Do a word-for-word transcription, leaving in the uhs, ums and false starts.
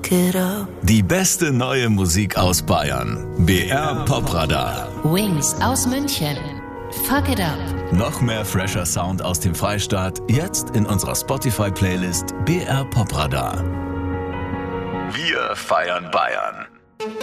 fuck it up. Die beste neue Musik aus Bayern. B R Popradar. Wings aus München. Fuck it up. Noch mehr fresher Sound aus dem Freistaat, jetzt in unserer Spotify-Playlist B R Popradar. Wir feiern Bayern.